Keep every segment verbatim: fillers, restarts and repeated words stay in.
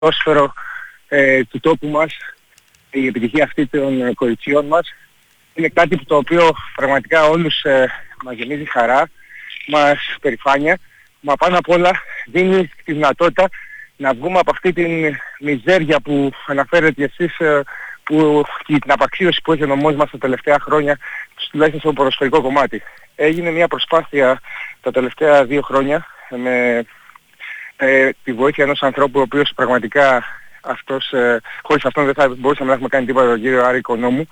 ποδόσφαιρο ε, του τόπου μας, η επιτυχία αυτή των κοριτσιών μας, είναι κάτι που το οποίο πραγματικά όλους ε, μας γεμίζει χαρά, μας περηφάνεια, μα πάνω απ' όλα δίνει τη δυνατότητα να βγούμε από αυτή την μιζέρια που αναφέρετε εσείς, ε, που, και την απαξίωση που έχει ο νομός μας τα τελευταία χρόνια, τουλάχιστον στο ποδοσφαιρικό κομμάτι. Έγινε μια προσπάθεια τα τελευταία δύο χρόνια με ε, τη βοήθεια ενός ανθρώπου ο οποίος πραγματικά αυτός, ε, χωρίς αυτόν δεν θα μπορούσαμε να έχουμε κάνει τίποτα, τον κύριο Άρη Οικονόμου,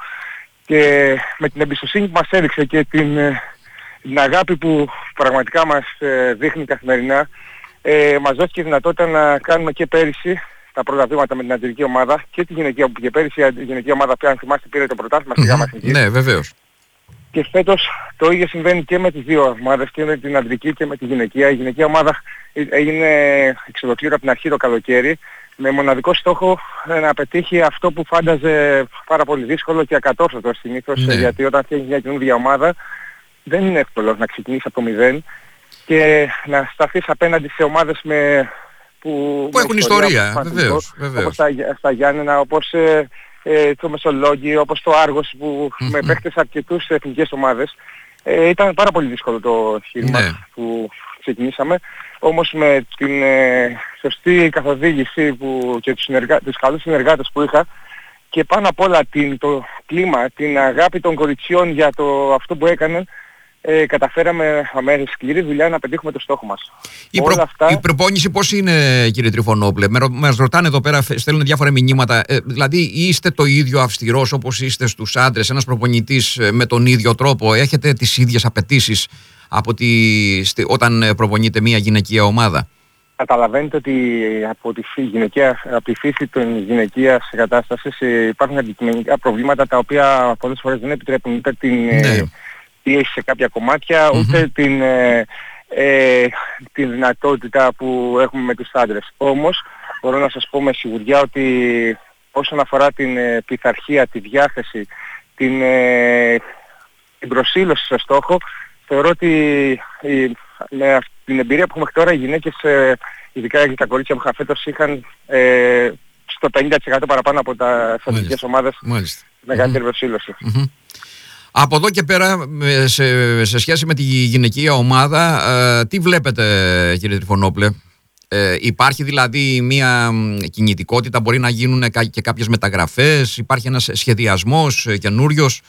και με την εμπιστοσύνη που μας έδειξε και την, ε, την αγάπη που πραγματικά μας ε, δείχνει καθημερινά, ε, μας δόθηκε δυνατότητα να κάνουμε και πέρυσι τα πρώτα βήματα με την αντρική ομάδα και τη γυναικεία, που και πέρυσι η γυναικεία ομάδα, πια αν θυμάστε, πήρε το πρωτάθλημα στη Γάμα Εθνικής. Ναι, βεβαίως. Και φέτος το ίδιο συμβαίνει και με τις δύο ομάδες, και με την αντρική και με τη γυναικεία. Η γυναικεία ομάδα έγινε εξ ολοκλήρου από την αρχή το καλοκαίρι, με μοναδικό στόχο να πετύχει αυτό που φάνταζε πάρα πολύ δύσκολο και ακατόρθωτο συνήθως, ναι. Γιατί όταν φτιάχνεις μια καινούργια ομάδα δεν είναι εύκολο να ξεκινήσεις από το μηδέν και να σταθείς απέναντι σε ομάδες με, που, που έχουν ιστορία, βεβαίως, βεβαίως. Όπως τα, στα Γιάννενα, όπως ε, ε, το Μεσολόγγι, όπως το Άργος, που mm-hmm. με παίχτες αρκετούς εθνικές ομάδες. Ε, ήταν πάρα πολύ δύσκολο το εγχείρημα ναι. που ξεκινήσαμε. Όμως με την ε, σωστή καθοδήγηση που, και τους, συνεργα... τους καλούς συνεργάτες που είχα, και πάνω απ' όλα την, το κλίμα, την αγάπη των κοριτσιών για το, αυτό που έκαναν, ε, καταφέραμε με σκληρή δουλειά να πετύχουμε το στόχο μας. Η, προ... αυτά... η προπόνηση πώς είναι, κύριε Τριφωνόπουλε? Με, μας ρωτάνε εδώ πέρα, στέλνουν διάφορα μηνύματα. Ε, δηλαδή είστε το ίδιο αυστηρός όπως είστε στους άντρες, ένας προπονητής με τον ίδιο τρόπο? Έχετε τις ίδιες απαιτήσεις από τη, όταν προπονείτε μια γυναικεία ομάδα? Καταλαβαίνετε ότι από τη, γυναικεία, από τη φύση των γυναικείας κατάστασης υπάρχουν αντικειμενικά προβλήματα τα οποία πολλές φορές δεν επιτρέπουν ούτε την ναι. πίεση σε κάποια κομμάτια, mm-hmm. ούτε την, ε, ε, την δυνατότητα που έχουμε με τους άντρες. Όμως μπορώ να σας πω με σιγουριά ότι όσον αφορά την ε, πειθαρχία, τη διάθεση, την, ε, την προσήλωση στο στόχο, θεωρώ ότι η, με την εμπειρία που έχουμε τώρα, οι γυναίκες, ε, ειδικά για τα κορίτσια που είχα φέτος, είχαν ε, στο πενήντα τοις εκατό παραπάνω από τα εθνικές ομάδες μεγαλύτερη προσήλωση. Mm-hmm. Από εδώ και πέρα, σε, σε σχέση με τη γυναικεία ομάδα, ε, τι βλέπετε, κύριε Τριφωνόπουλε? Ε, υπάρχει δηλαδή μια κινητικότητα, μπορεί να γίνουν και κάποιες μεταγραφές, υπάρχει ένας σχεδιασμός καινούριος?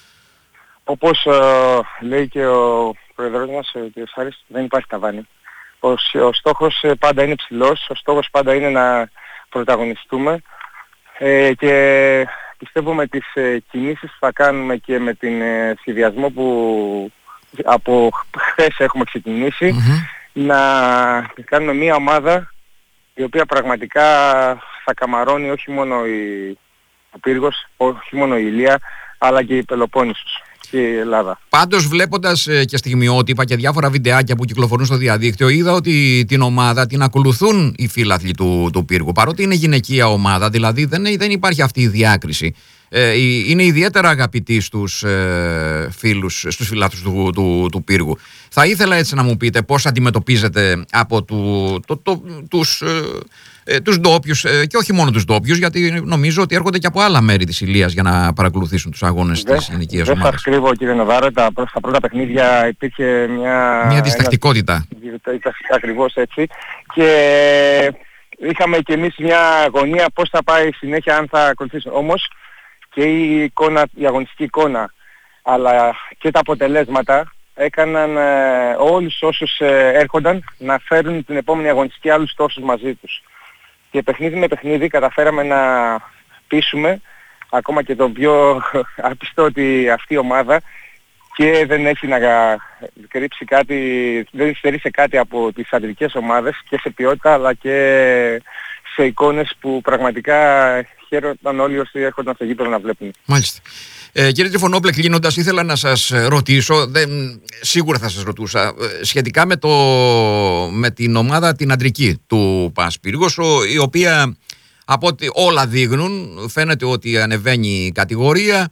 Όπως ε, λέει και ο πρόεδρος μας, ο κ. Σάρης, δεν υπάρχει ταβάνι. Ο, ο στόχος πάντα είναι ψηλός, ο στόχος πάντα είναι να πρωταγωνιστούμε, ε, και πιστεύω με τις ε, κινήσεις που θα κάνουμε και με την ε, σχεδιασμό που από χθες έχουμε ξεκινήσει, mm-hmm. να κάνουμε μια ομάδα η οποία πραγματικά θα καμαρώνει όχι μόνο η, ο Πύργος, όχι μόνο η Ηλία, αλλά και η Πελοπόννησος και η Ελλάδα. Πάντως, βλέποντας ε, και στιγμιότυπα και διάφορα βιντεάκια που κυκλοφορούν στο διαδίκτυο, είδα ότι την ομάδα την ακολουθούν οι φίλαθλοι του, του Πύργου. Παρότι είναι γυναικεία ομάδα, δηλαδή δεν, δεν υπάρχει αυτή η διάκριση. Ε, είναι ιδιαίτερα αγαπητοί στους ε, φίλους, στους φιλάθλους του, του, του Πύργου. Θα ήθελα έτσι να μου πείτε πώς αντιμετωπίζετε από του, το, το, τους, ε, ε, τους ντόπιους, ε, και όχι μόνο τους ντόπιους, γιατί νομίζω ότι έρχονται και από άλλα μέρη της Ηλίας για να παρακολουθήσουν τους αγώνες της γυναικείας ομάδας. Δεν σας κρύβω, κύριε Νοβάρο, τα, στα πρώτα παιχνίδια υπήρχε μια... Μια διστακτικότητα. Ακριβώς έτσι. Και είχαμε και εμείς μια αγωνία πώς θα πάει συνέχεια, αν θα ακολουθήσουμε. Όμως και η, εικόνα, η αγωνιστική εικόνα, αλλά και τα αποτελέσματα έκαναν ε, όλους όσους ε, έρχονταν να φέρουν την επόμενη αγωνιστική άλλους τόσους μαζί τους. Και παιχνίδι με παιχνίδι καταφέραμε να πείσουμε ακόμα και τον πιο άπιστο ότι αυτή η ομάδα και δεν έχει να κρύψει κάτι, δεν στερεί κάτι από τις αντρικές ομάδες και σε ποιότητα, αλλά και σε εικόνες που πραγματικά χαίρονταν όλοι όσοι έρχονταν στο γήπεδο να βλέπουν. Μάλιστα. Ε, κύριε Τριφωνόπουλε, κλείνοντας, ήθελα να σας ρωτήσω, δεν, σίγουρα θα σας ρωτούσα, σχετικά με, το, με την ομάδα την αντρική του ΠΑΣ Πύργος, η οποία από ό,τι όλα δείχνουν φαίνεται ότι ανεβαίνει η κατηγορία.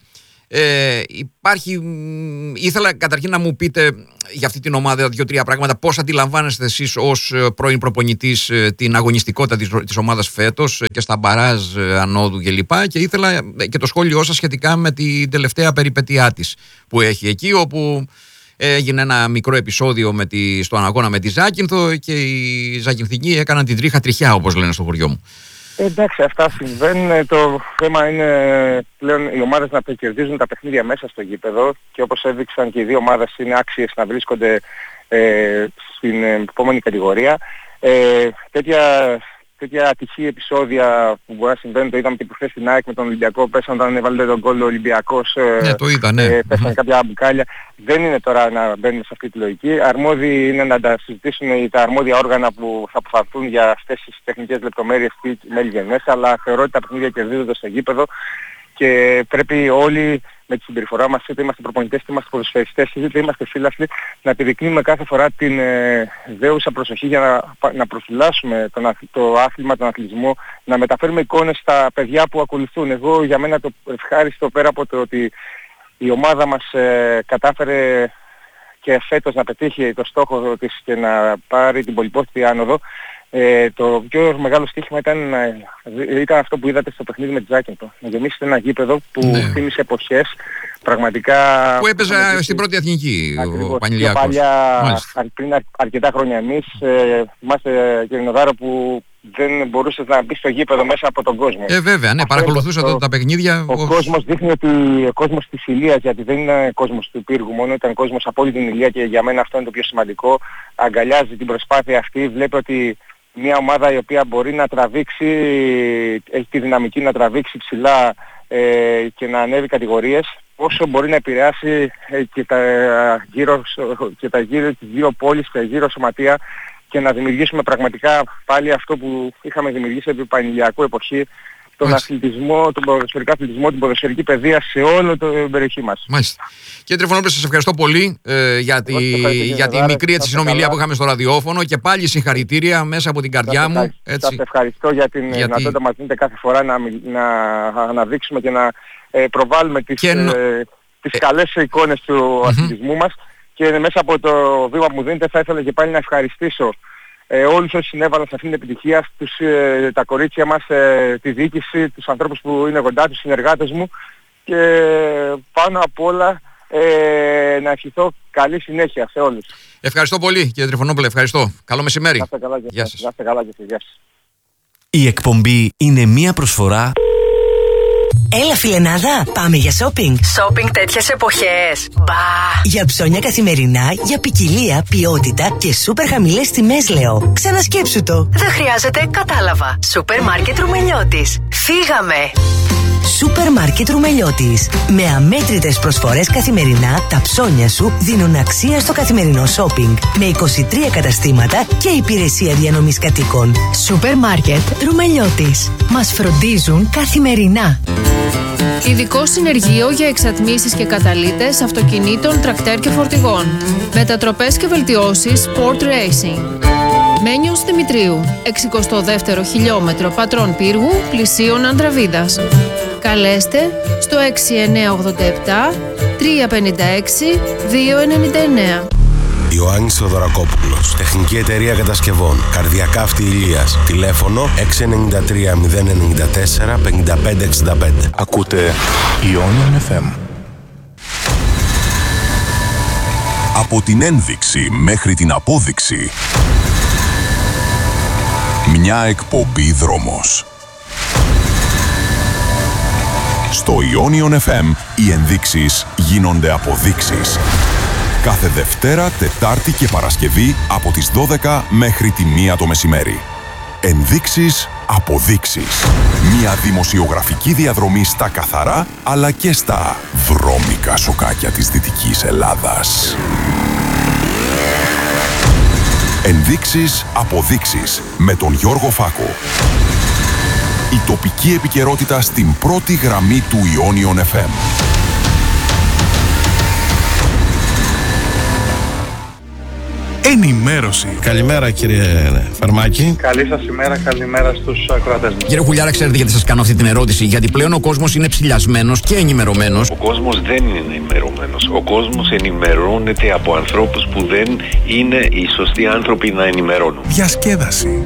Ε, υπάρχει, ήθελα καταρχήν να μου πείτε για αυτή την ομάδα δύο-τρία πράγματα. Πώς αντιλαμβάνεστε εσείς ως πρώην προπονητής την αγωνιστικότητα της, της ομάδας φέτος και στα μπαράζ ανόδου κλπ. Και, και ήθελα και το σχόλιο σας σχετικά με την τελευταία περιπέτειά της που έχει εκεί, όπου έγινε ένα μικρό επεισόδιο με τη, στον αγώνα με τη Ζάκυνθο και οι Ζακυνθινοί έκαναν την τρίχα τριχιά, όπως λένε στο χωριό μου. Εντάξει, αυτά συμβαίνουν. Το θέμα είναι πλέον οι ομάδες να κερδίζουν τα παιχνίδια μέσα στο γήπεδο και όπως έδειξαν και οι δύο ομάδες είναι άξιες να βρίσκονται ε, στην επόμενη κατηγορία. Ε, τέτοια, τέτοια ατυχή επεισόδια που μπορεί να συμβαίνουν, το είδαμε και προχθές στην ΑΕΚ με τον Ολυμπιακό, πέσαν όταν έβαλε τον γκολ ο Ολυμπιακός, ναι, το είδα, ναι. ε, πέσαν mm-hmm. κάποια μπουκάλια. Δεν είναι τώρα να μπαίνουμε σε αυτή τη λογική. Αρμόδιοι είναι να τα συζητήσουν τα αρμόδια όργανα που θα αποφανθούν για αυτές τις τεχνικές λεπτομέρειες τι μέλη μέσα, αλλά θεωρώ ότι τα παιχνίδια κερδίζονται στο γήπεδο και πρέπει όλοι με τη συμπεριφορά μας, είτε είμαστε προπονητές, είτε είμαστε ποδοσφαιριστές, είτε είμαστε φίλαθλοι, να επιδεικνύουμε κάθε φορά την ε, δέουσα προσοχή για να, να προφυλάσσουμε τον, το άθλημα, τον αθλητισμό, να μεταφέρουμε εικόνες στα παιδιά που ακολουθούν. Εγώ για μένα το ευχάριστο, πέρα από το ότι η ομάδα μας ε, κατάφερε και φέτος να πετύχει το στόχο της και να πάρει την πολυπόθητη άνοδο, Ε, το πιο μεγάλο στοίχημα ήταν, ήταν αυτό που είδατε στο παιχνίδι με τη Ζάκυνθο. Να γεμίσετε ένα γήπεδο που ναι. θύμισε εποχές πραγματικά... Που έπαιζε στην δει... πρώτη εθνική ακριβώς, ο Πανηλιακός. Παλιά, πριν αρ, αρκετά χρόνια εμείς, ε, είμαστε κύριε Νοδάρο, που δεν μπορούσες να μπεις στο γήπεδο μέσα από τον κόσμο. Ε, βέβαια, ναι, παρακολουθούσα τότε τα παιχνίδια. Ο, ο κόσμος δείχνει ότι ο κόσμος της Ηλίας, γιατί δεν είναι κόσμος του πύργου μόνο, ήταν κόσμος από όλη την Ηλία και για μένα αυτό είναι το πιο σημαντικό. Αγκαλιάζει την προσπάθεια αυτή, βλέπει ότι μια ομάδα η οποία μπορεί να τραβήξει, έχει τη δυναμική να τραβήξει ψηλά ε, και να ανέβει κατηγορίες, όσο μπορεί να επηρεάσει ε, και τα γύρω, και τα γύρω, τις γύρω πόλεις και γύρω σωματεία και να δημιουργήσουμε πραγματικά πάλι αυτό που είχαμε δημιουργήσει επί πανηλιακού εποχή, τον αθλητισμό, τον ποδοσφαιρικό αθλητισμό, την ποδοσφαιρική παιδεία σε όλο το περιοχή μας. Μάλιστα. Κύριε Τρυφωνόπουλε, σας ευχαριστώ πολύ ε, για τη, για τη μικρή έτσι συνομιλία που είχαμε στο ραδιόφωνο και πάλι συγχαρητήρια μέσα από την καρδιά σας μου. Έτσι. Σας ευχαριστώ για την γιατί... δυνατότητα μας δίνετε κάθε φορά να, να αναδείξουμε και να ε, προβάλλουμε τις, και... ε, τις ε... καλές εικόνες του mm-hmm. αθλητισμού μας και μέσα από το βήμα που μου δίνετε θα ήθελα και πάλι να ευχαριστήσω Ε, όλους όσοι συνέβαλαν σε αυτήν την επιτυχία, τους, ε, τα κορίτσια μας, ε, τη διοίκηση, τους ανθρώπους που είναι κοντά, τους συνεργάτες μου και πάνω απ' όλα ε, να ευχηθώ καλή συνέχεια σε όλους. Ευχαριστώ πολύ κύριε Τρυφωνόπουλε, ευχαριστώ. Καλό μεσημέρι. Να είστε καλά και γεια σας. Να είστε καλά και γεια σας. Η εκπομπή είναι μία προσφορά... Έλα φιλενάδα, πάμε για shopping. Shopping τέτοιες εποχές. Μπα! Για ψώνια καθημερινά, για ποικιλία, ποιότητα και σούπερ χαμηλές τιμές λέω. Ξανασκέψου το. Δεν χρειάζεται, κατάλαβα. Σούπερ μάρκετ Ρουμελιώτης. Φύγαμε! Σούπερ μάρκετ Ρουμελιώτης. Με αμέτρητες προσφορές καθημερινά, τα ψώνια σου δίνουν αξία στο καθημερινό shopping. Με είκοσι τρία καταστήματα και υπηρεσία διανομής κατοίκων. Σούπερ μάρκετ Ρουμελιώτης. Μας φροντίζουν καθημερινά. Ειδικό συνεργείο για εξατμίσεις και καταλύτες αυτοκινήτων, τρακτέρ και φορτηγών. Μετατροπές και βελτιώσεις Sport Racing. Μένιος Δημητρίου, εξηκοστό δεύτερο χιλιόμετρο Πατρών Πύργου, πλησίον Ανδραβίδας. Καλέστε στο έξι εννιά οκτώ επτά τρία πέντε έξι δύο εννιά εννιά. Ιωάννης Θεοδωρακόπουλος, Τεχνική Εταιρεία Κατασκευών, Καρδιακά Αυτή Ηλίας, τηλέφωνο έξι εννιά τρία μηδέν εννιά τέσσερα πέντε πέντε έξι πέντε. Ακούτε Ionian εφ εμ. Από την ένδειξη μέχρι την απόδειξη. Μια εκπομπή δρόμος. Στο Ionian εφ εμ οι ενδείξεις γίνονται αποδείξεις. Κάθε Δευτέρα, Τετάρτη και Παρασκευή από τις δώδεκα μέχρι τη μία το μεσημέρι. Ενδείξεις, αποδείξεις. Μια δημοσιογραφική διαδρομή στα καθαρά αλλά και στα βρώμικα σοκάκια της Δυτικής Ελλάδας. Ενδείξεις, αποδείξεις με τον Γιώργο Φάκο. Η τοπική επικαιρότητα στην πρώτη γραμμή του Ionian εφ εμ. ενημέρωση. Καλημέρα κύριε Φαρμάκη. Καλή σας ημέρα, καλημέρα στους ακροατές μας. Κύριε Χουλιάρα, ξέρετε γιατί σας κάνω αυτή την ερώτηση? Γιατί πλέον ο κόσμος είναι ψηλιασμένος και ενημερωμένος. Ο κόσμος δεν είναι ενημερωμένος. Ο κόσμος ενημερώνεται από ανθρώπους που δεν είναι οι σωστοί άνθρωποι να ενημερώνουν. Διασκέδαση.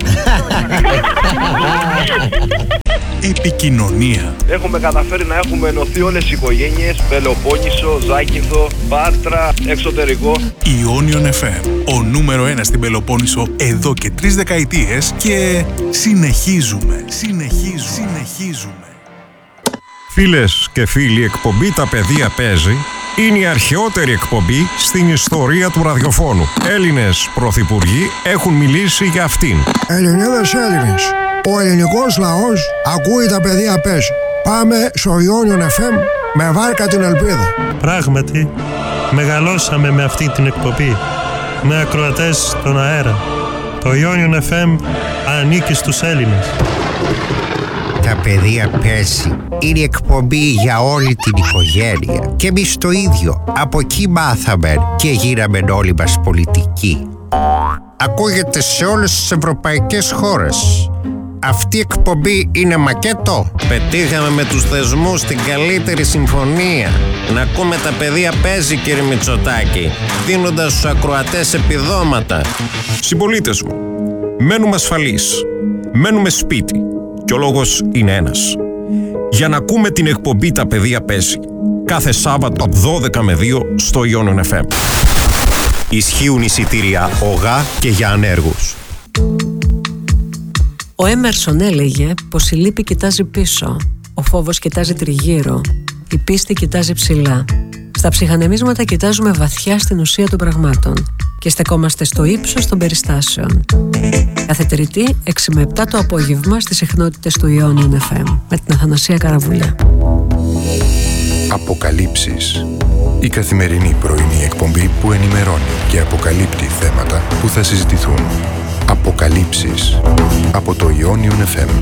Επικοινωνία. Έχουμε καταφέρει να έχουμε ενωθεί όλες οι οικογένειες, Πελοπόννησο, Ζάκυνθο, Πάτρα, εξωτερικό. Ιόνιον εφ εμ, ο νούμερο ένα στην Πελοπόννησο εδώ και τρεις δεκαετίες και συνεχίζουμε, συνεχίζουμε, συνεχίζουμε. Φίλες και φίλοι, η εκπομπή «Τα παιδεία παίζει» είναι η αρχαιότερη εκπομπή στην ιστορία του ραδιοφώνου. Έλληνες πρωθυπουργοί έχουν μιλήσει για αυτήν. Ελληνίδες Έλληνες, ο ελληνικός λαός ακούει «Τα παιδεία παίζει». Πάμε στο Ιόνιον εφ εμ με βάρκα την ελπίδα. Πράγματι, μεγαλώσαμε με αυτή την εκπομπή, με ακροατές στον αέρα. Το Ιόνιον εφ εμ ανήκει στους Έλληνες. Τα παιδεία παίζει. Είναι η εκπομπή για όλη την οικογένεια. Και εμείς το ίδιο. Από εκεί μάθαμε και γίναμε όλοι μας πολιτικοί. Ακούγεται σε όλες τις ευρωπαϊκές χώρες. Αυτή η εκπομπή είναι μακέτο. Πετύχαμε με τους θεσμούς την καλύτερη συμφωνία. Να ακούμε τα παιδεία παίζει, κύριε Μητσοτάκη, δίνοντας στους ακροατές επιδόματα. Συμπολίτες μου, μένουμε ασφαλείς, μένουμε σπίτι και ο λόγος είναι ένας. Για να ακούμε την εκπομπή «Τα παιδεία παίζει» κάθε Σάββατο δώδεκα με δύο στο Ιόνιον εφ εμ. Ισχύουν εισιτήρια ΟΓΑ και για ανέργους. Ο Έμερσον έλεγε πως η λύπη κοιτάζει πίσω, ο φόβος κοιτάζει τριγύρω, η πίστη κοιτάζει ψηλά. Στα ψυχανεμίσματα κοιτάζουμε βαθιά στην ουσία των πραγμάτων και στεκόμαστε στο ύψος των περιστάσεων. Κάθε Τρίτη, έξι με επτά το απόγευμα στις συχνότητες του Ιόνιον εφ εμ με την Αθανασία Καραβουλιά. Αποκαλύψεις. Η καθημερινή πρωινή εκπομπή που ενημερώνει και αποκαλύπτει θέματα που θα συζητηθούν. Αποκαλύψεις από το Ιόνιον εφ εμ.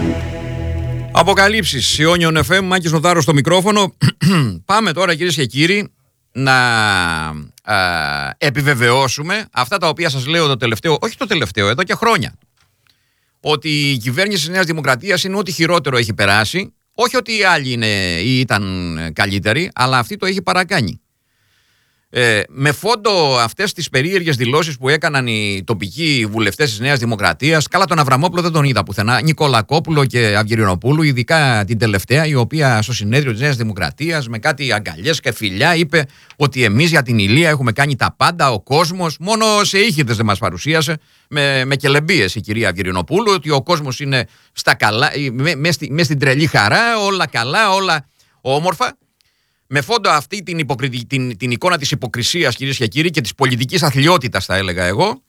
Αποκαλύψεις, Ιόνιον εφ εμ, Μάκης Νοδάρος στο μικρόφωνο. Πάμε τώρα, κυρίες και κύριοι, να α, επιβεβαιώσουμε αυτά τα οποία σας λέω το τελευταίο, όχι το τελευταίο, εδώ και χρόνια. Ότι η κυβέρνηση της Νέας Δημοκρατίας είναι ό,τι χειρότερο έχει περάσει. Όχι ότι οι άλλοι είναι, ή ήταν καλύτεροι, αλλά αυτή το έχει παρακάνει. Ε, με φόντο αυτές τις περίεργες δηλώσεις που έκαναν οι τοπικοί βουλευτές της Νέας Δημοκρατίας, καλά τον Αβραμόπουλο δεν τον είδα πουθενά, Νικολακόπουλο και Αυγερινοπούλου, ειδικά την τελευταία, η οποία στο συνέδριο της Νέας Δημοκρατίας με κάτι αγκαλιές και φιλιά είπε ότι εμείς για την Ηλία έχουμε κάνει τα πάντα, ο κόσμος, μόνο σε ήχηδες δεν μας παρουσίασε, με, με κελεμπίες η κυρία Αυγερινοπούλου, ότι ο κόσμος είναι στα καλά, με, με, στη, με στην τρελή χαρά, όλα καλά, όλα όμορφα. Με φόντο αυτή την, υποκριτι... την, την εικόνα της υποκρισίας, κυρίες και κύριοι, και της πολιτικής αθλιότητας, θα έλεγα εγώ,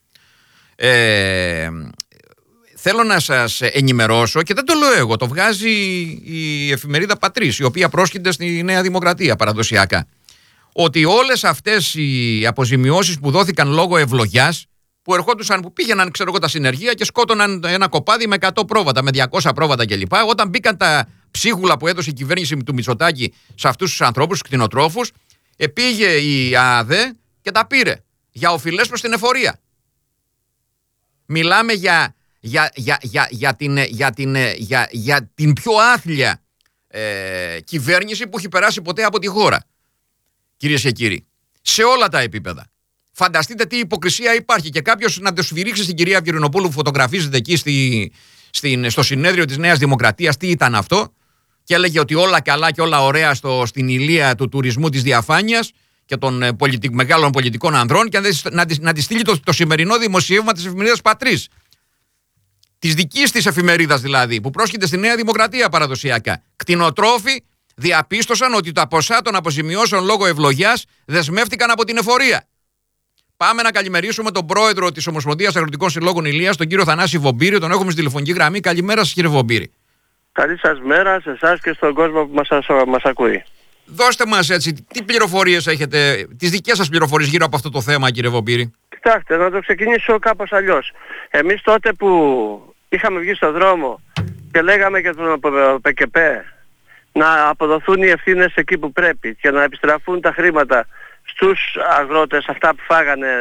ε, θέλω να σας ενημερώσω, και δεν το λέω εγώ, το βγάζει η εφημερίδα Πατρίς, η οποία πρόσκειται στη Νέα Δημοκρατία παραδοσιακά, ότι όλες αυτές οι αποζημιώσεις που δόθηκαν λόγω ευλογιάς, που ερχόντουσαν, που πήγαιναν, ξέρω εγώ, τα συνεργεία και σκότωναν ένα κοπάδι με εκατό πρόβατα, με διακόσια πρόβατα κλπ. Όταν μπήκαν τα ψίχουλα που έδωσε η κυβέρνηση του Μητσοτάκη σε αυτούς τους ανθρώπους, τους κτηνοτρόφους, επήγε η ΑΔΕ και τα πήρε για οφειλές προς την εφορία. Μιλάμε για, για, για, για, για, την, για, την, για, για την πιο άθλια ε, κυβέρνηση που έχει περάσει ποτέ από τη χώρα, κυρίες και κύριοι, σε όλα τα επίπεδα. Φανταστείτε τι υποκρισία υπάρχει, και κάποιος να το σφυρίξει στην κυρία Αυγερινοπούλου που φωτογραφίζεται εκεί στη, στην, στο συνέδριο της Νέας Δημοκρατίας, τι ήταν αυτό, και έλεγε ότι όλα καλά και όλα ωραία στο, στην ηλία του τουρισμού της διαφάνειας και των ε, πολιτικ, μεγάλων πολιτικών ανδρών, και να, να, να τη στείλει το, το σημερινό δημοσίευμα της εφημερίδας Πατρίς. Της δικής της εφημερίδας δηλαδή, που πρόσκειται στη Νέα Δημοκρατία παραδοσιακά. Κτηνοτρόφοι διαπίστωσαν ότι τα ποσά των αποζημιώσεων λόγω ευλογιάς δεσμεύτηκαν από την εφορία. Πάμε να καλημερίσουμε τον πρόεδρο της Ομοσπονδίας Αγροτικών Συλλόγων Ηλίας, τον κύριο Θανάση Βομπύρη. Τον έχουμε στη τηλεφωνική γραμμή. Καλημέρα σας, κύριε Βομπύρη. Καλή σας μέρα σε εσάς και στον κόσμο που μας, μας ακούει. Δώστε μας έτσι, τι πληροφορίες έχετε, τις δικές σας πληροφορίες γύρω από αυτό το θέμα, κύριε Βομπύρη. Κοιτάξτε, να το ξεκινήσω κάπως αλλιώς. Εμείς τότε που είχαμε βγει στον δρόμο και λέγαμε για τον ΠΚΠ να αποδοθούν οι ευθύνες εκεί που πρέπει και να επιστραφούν τα χρήματα στους αγρότες, αυτά που φάγανε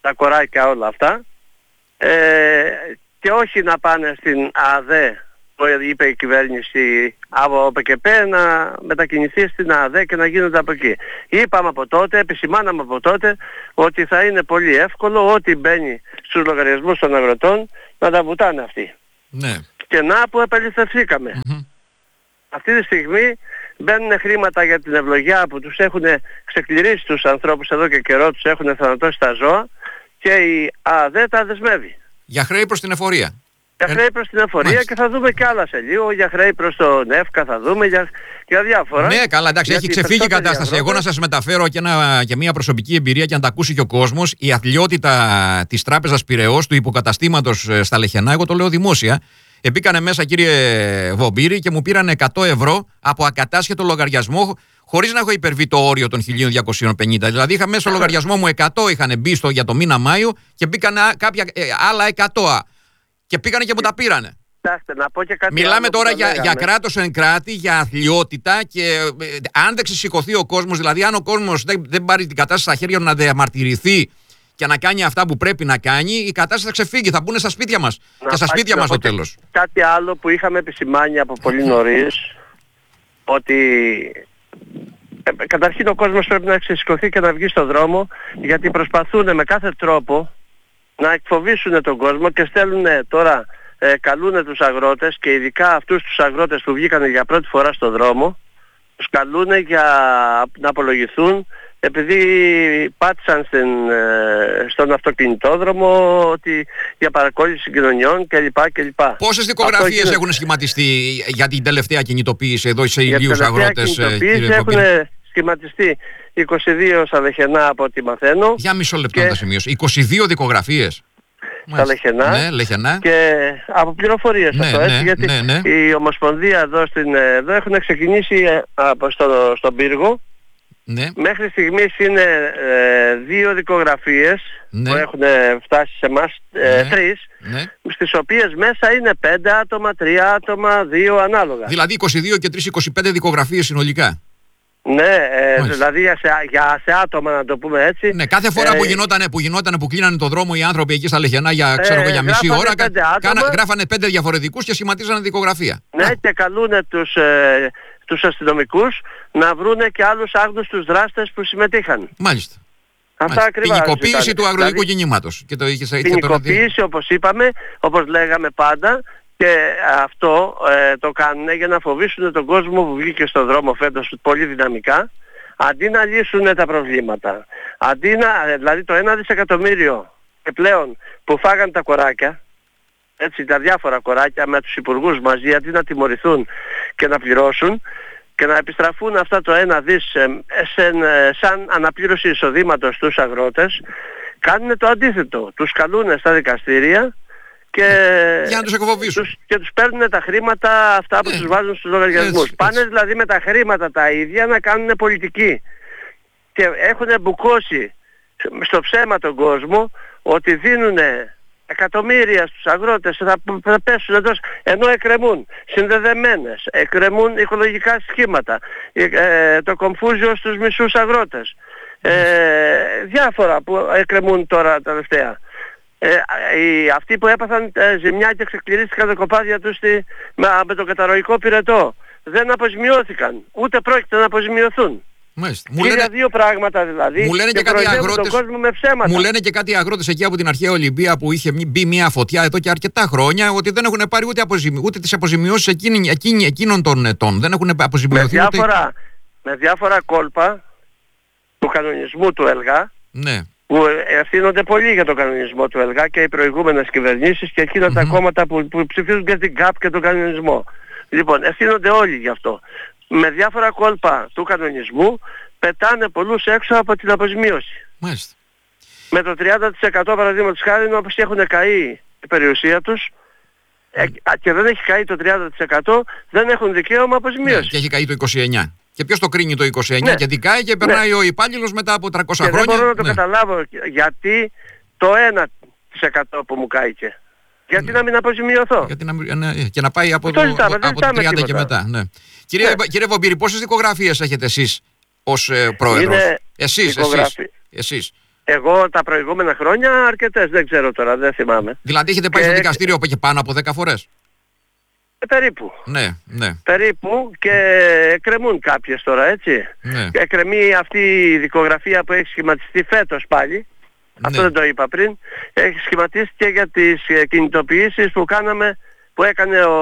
τα κοράκια όλα αυτά, ε, και όχι να πάνε στην ΑΔΕ, το είπε η κυβέρνηση από ΠΚΠ, να μετακινηθεί στην ΑΔΕ και να γίνονται από εκεί. Είπαμε από τότε, επισημάναμε από τότε ότι θα είναι πολύ εύκολο ό,τι μπαίνει στους λογαριασμούς των αγροτών να τα βουτάνε αυτοί. Ναι. Και να που επαληθευθήκαμε. Mm-hmm. Αυτή τη στιγμή μπαίνουν χρήματα για την ευλογιά που τους έχουν ξεκληρίσει τους ανθρώπους εδώ και καιρό, τους έχουν θανατώσει τα ζώα και η ΑΔΕ τα δεσμεύει. Για χρέη προς την εφορία. Για χρέη προς την εφορία, μάλιστα. Και θα δούμε κι άλλα σε λίγο, για χρέη προς τον ΕΦΚΑ θα δούμε, για, για διάφορα. Ναι, καλά, εντάξει, γιατί έχει ξεφύγει η κατάσταση. Αγρότες... Εγώ να σας μεταφέρω και, ένα, και μια προσωπική εμπειρία και να τα ακούσει και ο κόσμος. Η αθλιότητα της Τράπεζας Πειραιώς, του υποκαταστήματος στα Λεχενά, εγώ το λέω δημόσια. Επίκανε μέσα, κύριε Βομπύρη, και μου πήραν εκατό ευρώ από ακατάσχετο λογαριασμό, χωρίς να έχω υπερβεί το όριο των χίλια διακόσια πενήντα. Δηλαδή, είχα μέσα στο λογαριασμό μου εκατό είχαν μπει στο, για το μήνα Μάιο και μπήκαν κάποια ε, άλλα εκατό. Και πήγανε και μου τα πήρανε. Κοιτάξτε, να πω και κάτι. Μιλάμε τώρα για, για κράτος εν κράτη, για αθλιότητα και ε, αν δεν ξεσηκωθεί ο κόσμος, δηλαδή αν ο κόσμος δεν, δεν πάρει την κατάσταση στα χέρια του να διαμαρτυρηθεί και να κάνει αυτά που πρέπει να κάνει, η κατάσταση θα ξεφύγει, θα μπουν στα σπίτια μας. Να και στα σπίτια μας στο τέλος. Κάτι άλλο που είχαμε επισημάνει από πολύ νωρίς, ότι ε, καταρχήν ο κόσμος πρέπει να ξεσηκωθεί και να βγει στον δρόμο, γιατί προσπαθούν με κάθε τρόπο να εκφοβήσουν τον κόσμο και στέλνουν τώρα, ε, καλούν τους αγρότες και ειδικά αυτούς τους αγρότες που βγήκαν για πρώτη φορά στον δρόμο, τους καλούν για να απολογηθούν επειδή πάτησαν στην, ε, στον αυτοκινητόδρομο ότι για παρακόλληση συγκοινωνιών κλπ. κλπ. Πόσες δικογραφίες γίνεται... έχουν σχηματιστεί για την τελευταία κινητοποίηση εδώ σε ηλίους αγρότες? Για την τελευταία κινητοποίηση έχουν σχηματιστεί είκοσι δύο στα Λεχενά από ό,τι μαθαίνω. Για μισό λεπτό και... να τα σημειώσω. είκοσι δύο δικογραφίες. Στα Λεχενά. Ναι, Λεχενά. Και από πληροφορίες ναι, αυτό, ναι, έτσι, γιατί ναι, ναι. η Ομοσπονδία εδώ, στην, εδώ έχουν ξεκινήσει από στο, στον πύργο. Ναι. Μέχρι στιγμής είναι ε, δύο δικογραφίες, ναι, που έχουν φτάσει σε εμάς, ε, ναι, τρεις, ναι, στις οποίες μέσα είναι πέντε άτομα, τρία άτομα, δύο ανάλογα. Δηλαδή είκοσι δύο και τρεις, είκοσι πέντε δικογραφίες συνολικά. Ναι, ε, δηλαδή για σε, για σε άτομα, να το πούμε έτσι. Ναι, κάθε φορά ε, που γινότανε, που γινότανε, που κλείνανε το δρόμο οι άνθρωποι εκεί στα Λεχενά για, ξέρω, ε, για μισή ώρα, κάνα, γράφανε πέντε διαφορετικούς και σχηματίζανε δικογραφία. Ναι, ναι, και καλούνε τους, ε, τους αστυνομικούς να βρούνε και άλλους άγνωστους δράστες που συμμετείχαν. Μάλιστα. Αυτά ακριβώς. Ποινικοποίηση του αγροτικού δηλαδή, κινήματος. Και το είχε, ποινικοποίηση, το... όπως είπαμε, όπως λέγαμε πάντα. Και αυτό ε, το κάνουν για να φοβήσουν τον κόσμο που βγήκε στον δρόμο φέτος πολύ δυναμικά, αντί να λύσουν τα προβλήματα. Αντί να, δηλαδή το ένα δισεκατομμύριο πλέον που φάγαν τα κοράκια, έτσι, τα διάφορα κοράκια με τους υπουργούς μαζί, αντί να τιμωρηθούν και να πληρώσουν και να επιστραφούν αυτά το ένα δις ε, σε, ε, σαν αναπλήρωση εισοδήματος στους αγρότες, κάνουν το αντίθετο. Τους καλούν στα δικαστήρια και, για να τους εκφοβήσουν. Τους, και τους παίρνουν τα χρήματα αυτά που yeah. τους βάζουν στους λογαριασμούς. Έτσι, Πάνε έτσι. δηλαδή με τα χρήματα τα ίδια να κάνουν πολιτική. Και έχουν μπουκώσει στο ψέμα τον κόσμο ότι δίνουν εκατομμύρια στους αγρότες, θα, θα πέσουν εδώ, ενώ εκκρεμούν συνδεδεμένες, εκκρεμούν οικολογικά σχήματα, ε, το κομφούζιο στους μισούς αγρότες, ε, διάφορα που εκκρεμούν τώρα τελευταία. Ε, οι, αυτοί που έπαθαν ε, ζημιά και ξεκληρίστηκαν τα κοπάδια τους στη, με, με τον καταρροϊκό πυρετό δεν αποζημιώθηκαν, ούτε πρόκειται να αποζημιωθούν. Μάλιστα. Μου λένε δύο πράγματα δηλαδή. Μου λένε και, και κάτι αγρότες, τον κόσμο με ψέματα. Μου λένε και κάτι αγρότες εκεί από την αρχαία Ολυμπία που είχε μπει μια φωτιά εδώ και αρκετά χρόνια ότι δεν έχουν πάρει ούτε, αποζημι... ούτε τις αποζημιώσεις εκείνη, εκείνη, εκείνων των ετών. Δεν έχουν αποζημιωθεί με ούτε... διάφορα, με διάφορα κόλπα του κανονισμού του ΕΛΓΑ, ναι, που ευθύνονται πολύ για τον κανονισμό του ΕΛΓΑ και οι προηγούμενες κυβερνήσεις και εκείνα mm-hmm. τα κόμματα που, που ψηφίζουν και την ΚΑΠ και τον κανονισμό. Λοιπόν, ευθύνονται όλοι γι' αυτό. Με διάφορα κόλπα του κανονισμού πετάνε πολλούς έξω από την αποζημίωση. Μάλιστα. Με το τριάντα τοις εκατό παραδείγματος χάρη, όπως έχουν καεί η περιουσία τους mm. και δεν έχει καεί το τριάντα τοις εκατό, δεν έχουν δικαίωμα αποζημίωση. Ναι, και έχει καεί το είκοσι εννιά τοις εκατό. Και ποιος το κρίνει το είκοσι εννιά τοις εκατό, ναι, και δικάει και περνάει ναι. ο υπάλληλος μετά από τριακόσια και χρόνια. Δεν μπορώ να το ναι. καταλάβω γιατί το ένα τοις εκατό που μου κάηκε. Γιατί ναι. να μην αποζημιωθώ. Γιατί να, ναι, και να πάει από το, ζητάμε, από το τριάντα και μετά. Ναι. Κύριε, ναι. κύριε Βομπύρη, πόσες δικογραφίες έχετε εσείς ως ε, πρόεδρος? Είναι εσείς, εσείς, εσείς. Εγώ τα προηγούμενα χρόνια αρκετές, δεν ξέρω τώρα, δεν θυμάμαι. Δηλαδή έχετε πάει και... στο δικαστήριο και πάνω από δέκα φορές. Ε, περίπου. Ναι, ναι. Περίπου και εκκρεμούν κάποιες τώρα, έτσι. Ναι. Εκκρεμεί αυτή η δικογραφία που έχει σχηματιστεί φέτος πάλι. Ναι. Αυτό δεν το είπα πριν. Έχει σχηματιστεί για τις κινητοποιήσεις που κάναμε, που έκανε ο,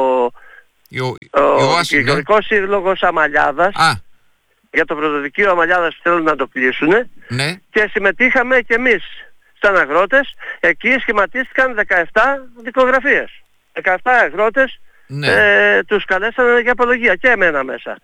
ο, ο Δικηγορικός Σύλλογος Αμαλιάδας. Α. Για το πρωτοδικείο Αμαλιάδας που θέλουν να το κλείσουν. Ναι. Και συμμετείχαμε και εμείς σαν αγρότες. Εκεί σχηματίστηκαν δεκαεπτά δικογραφίες. δεκαεπτά αγρότες, ναι. ε, τους καλέσανε για απολογία και εμένα μέσα.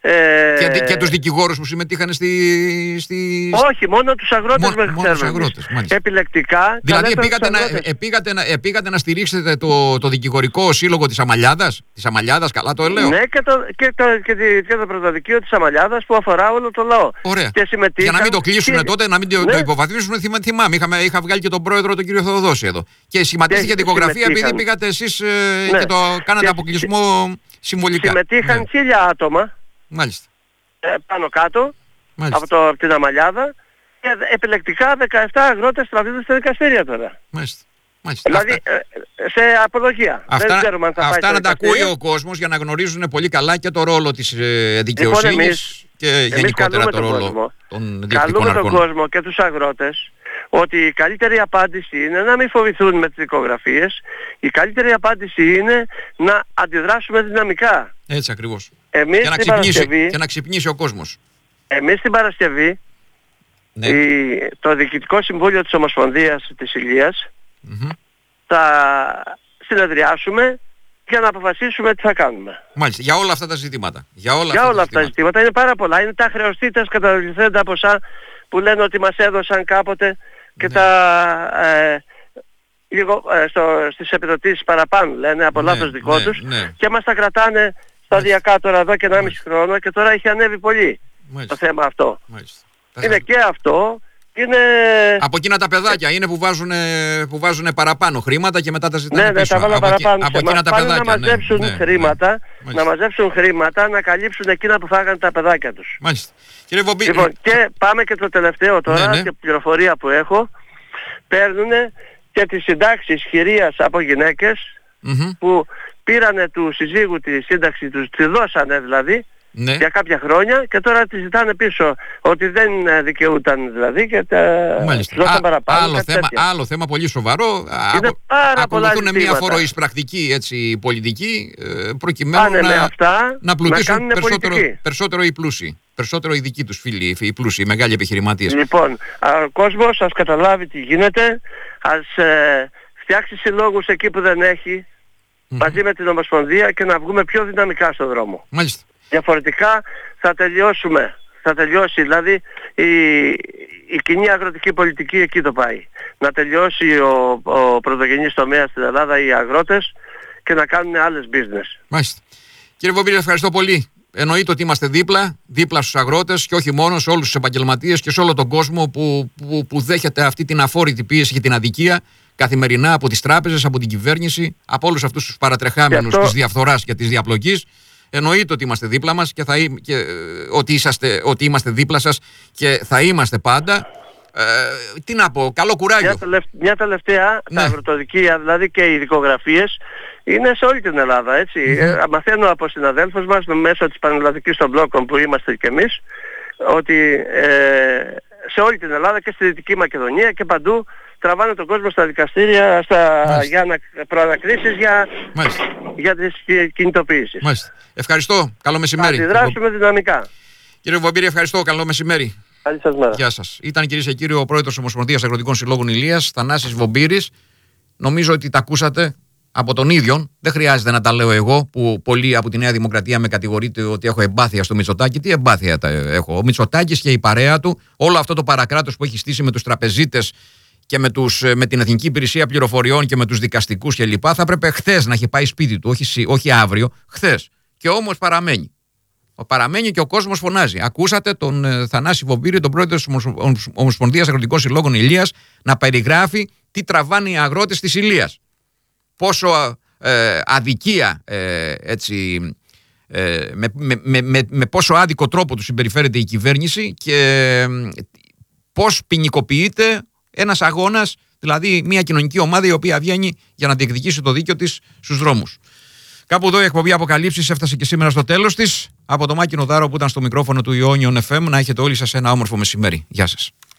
Ε, και, και τους δικηγόρους που συμμετείχαν στη... στη... Όχι, μόνο τους αγρότες με ξέρουμε. Επιλεκτικά. Δηλαδή επήγατε να, επήγατε, να, επήγατε να στηρίξετε το, το δικηγορικό σύλλογο της Αμαλιάδας. Της Αμαλιάδας, καλά το ελέω. Ναι, και το, και το, και το, και το πρωτοδικείο της Αμαλιάδας που αφορά όλο το λαό. Ωραία. Και συμμετείχαν... Για να μην το κλείσουν και... τότε, να μην ναι. το υποβαθμίσουν, θυμάμαι. Είχα, είχα βγάλει και τον πρόεδρο τον κύριο Θεοδόση εδώ. Και σχηματίστηκε δικογραφία επειδή πήγατε εσείς ναι. και το κάνατε και... αποκλεισμό συμβολικά. Συμμετείχαν ναι. χίλια άτομα. Μάλιστα. Ε, πάνω κάτω από, το, από την Αμαλιάδα και επιλεκτικά δεκαεπτά αγρότες τραβήζονται στα δικαστήρια τώρα. Μάλιστα. Μάλιστα. Δηλαδή αυτά... σε απολογία. Αυτά, δεν ξέρουμε αν θα αυτά πάει να τα ακούει ο κόσμος για να γνωρίζουν πολύ καλά και το ρόλο της ε, δικαιοσύνης λοιπόν, εμείς, και γενικότερα το ρόλο κόσμο. των διοικητικών αρχών. Καλούμε τον κόσμο και τους αγρότες ότι η καλύτερη απάντηση είναι να μην φοβηθούν με τις δικογραφίες. Η καλύτερη απάντηση είναι να αντιδράσουμε δυναμικά. Έτσι ακριβώς. Εμείς και, να ξυπνήσει, και να ξυπνήσει ο κόσμος. Εμείς την Παρασκευή ναι. η, το Διοικητικό Συμβούλιο της Ομοσπονδίας της Ηλίας mm-hmm. θα συνεδριάσουμε για να αποφασίσουμε τι θα κάνουμε. Μάλιστα, για όλα αυτά τα ζητήματα. Για όλα, για αυτά, όλα τα αυτά τα ζητήματα. Είναι πάρα πολλά. Είναι τα χρεωστήτες καταβληθέντα ποσά που λένε ότι μας έδωσαν κάποτε και ναι. τα... Ε, λίγο ε, στο, στις επιδοτήσεις παραπάνω λένε από ναι, λάθος δικό ναι, τους ναι. και μας τα κρατάνε σταδιακά τώρα εδώ και ενάμιση χρόνο και τώρα έχει ανέβει πολύ Μάλιστα. το θέμα αυτό. Μάλιστα. Είναι και αυτό, είναι... Από εκείνα τα παιδάκια είναι που βάζουν, που βάζουν παραπάνω χρήματα και μετά τα ζητάνε ναι, πίσω. Ναι, τα βάλουν παραπάνω. Από εκείνα τα παιδάκια. Να μαζέψουν ναι, χρήματα, ναι, να μαζέψουν χρήματα, να καλύψουν εκείνα που φάγανε τα παιδάκια τους. Μάλιστα. Κύριε Βομπή... Λοιπόν, και πάμε και το τελευταίο τώρα, ναι, ναι. και πληροφορία που έχω, παίρνουν και τις συντάξεις χειρίας από γυναίκες mm-hmm. που πήρανε του συζύγου τη σύνταξη τους, τη δώσανε δηλαδή ναι. για κάποια χρόνια και τώρα τη ζητάνε πίσω ότι δεν δικαιούταν δηλαδή και τα δώσαν παραπάνω. Άλλο θέμα, άλλο θέμα πολύ σοβαρό. Ακολουθούν μια φοροεισπρακτική έτσι, πολιτική προκειμένου Πάνε να, αυτά, να πλουτίσουν να περισσότερο, περισσότερο οι πλούσιοι. Περισσότερο οι δικοί τους φίλοι, οι πλούσιοι, οι μεγάλοι επιχειρηματίες. Λοιπόν, ο κόσμος ας καταλάβει τι γίνεται, ας ε, φτιάξει συλλόγους εκεί που δεν έχει mm-hmm. μαζί με την Ομοσπονδία και να βγούμε πιο δυναμικά στον δρόμο. Μάλιστα. Διαφορετικά θα τελειώσουμε. Θα τελειώσει δηλαδή η, η κοινή αγροτική πολιτική εκεί το πάει. Να τελειώσει ο, ο πρωτογενής τομέας στην Ελλάδα, οι αγρότες και να κάνουν άλλες business. Μάλιστα. Κύριε Βομπίλη, ευχαριστώ πολύ. Εννοείται ότι είμαστε δίπλα, δίπλα στους αγρότες και όχι μόνο σε όλους τους επαγγελματίες και σε όλο τον κόσμο που, που, που δέχεται αυτή την αφόρητη πίεση και την αδικία καθημερινά από τις τράπεζες, από την κυβέρνηση, από όλους αυτούς τους παρατρεχάμενους αυτό... της διαφθοράς και της διαπλοκής. Εννοείται ότι είμαστε δίπλα μας και, θα, και ότι, είσαστε, ότι είμαστε δίπλα σας και θα είμαστε πάντα. Ε, τι να πω, καλό κουράγιο. Μια, τελευ, μια τελευταία, ναι. τα αγροτοδικεία, δηλαδή και οι δικογραφίες, είναι σε όλη την Ελλάδα, έτσι. Mm-hmm. Ε, μαθαίνω από συναδέλφους μας μέσω της Πανελλαδικής των Μπλόκων που είμαστε κι εμείς, ότι ε, σε όλη την Ελλάδα και στη Δυτική Μακεδονία και παντού τραβάνε τον κόσμο στα δικαστήρια στα, για ανα, προανακρίσεις για, για τις κινητοποιήσεις. Μάλιστα. Ευχαριστώ. Καλό μεσημέρι. Θα αντιδράσουμε δυναμικά. Κύριε Βομπύρη, ευχαριστώ. Καλό μεσημέρι. Καλή σας μέρα. Γεια σας. Ήταν κυρίες και κύριοι ο πρόεδρος Ομοσπονδίας Αγροτικών Συλλόγων Ηλίας, Θανάσης Βομπύρης. Νομίζω ότι τα ακούσατε από τον ίδιο. Δεν χρειάζεται να τα λέω εγώ, που πολλοί από τη Νέα Δημοκρατία με κατηγορείτε ότι έχω εμπάθεια στο Μητσοτάκη. Τι εμπάθεια τα έχω. Ο Μητσοτάκης και η παρέα του, όλο αυτό το παρακράτος που έχει στήσει με τους τραπεζίτες και με, τους, με την Εθνική Υπηρεσία Πληροφοριών και με τους δικαστικούς κλπ. Θα έπρεπε χθες να έχει πάει σπίτι του, όχι, όχι αύριο, χθες. Και όμως παραμένει. Παραμένει και ο κόσμος φωνάζει. Ακούσατε τον ε, Θανάση Βομπύρη, τον πρόεδρο της Ομοσπονδίας Αγροτικών Συλλόγων Ηλίας, να περιγράφει τι τραβάνε οι αγρότες της Ηλίας. Πόσο ε, αδικία, ε, έτσι, ε, με, με, με, με, με πόσο άδικο τρόπο του συμπεριφέρεται η κυβέρνηση και πώς ποινικοποιείται ένας αγώνας, δηλαδή μια κοινωνική ομάδα η οποία βγαίνει για να διεκδικήσει το δίκαιο της στους δρόμους. Κάπου εδώ η εκπομπή Αποκαλύψεις έφτασε και σήμερα στο τέλος της. Από το Μάκη Νοδάρο που ήταν στο μικρόφωνο του Ιόνιον εφ εμ, να έχετε όλοι σας ένα όμορφο μεσημέρι. Γεια σας.